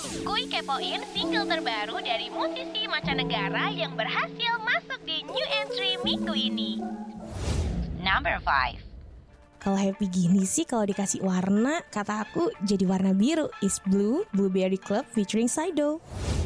Kuy kepoin single terbaru dari musisi mancanegara yang berhasil masuk di new entry minggu ini. Number 5. Kalau happy gini sih kalau dikasih warna, kata aku jadi warna biru. Is Blue, Blueberry Club featuring Sido.